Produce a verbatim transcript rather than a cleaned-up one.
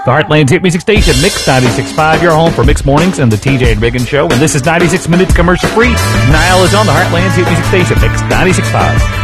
The Heartland's hit music station, Mix ninety-six point five, your home for Mix Mornings and the T J and Megan Show. And this is ninety-six minutes commercial free. Niall is on the Heartland's hit music station, Mix ninety-six point five.